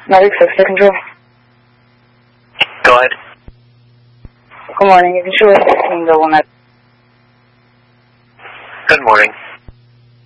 Medic System Control. Go ahead. Good morning. You can show us 16 double net. Good morning.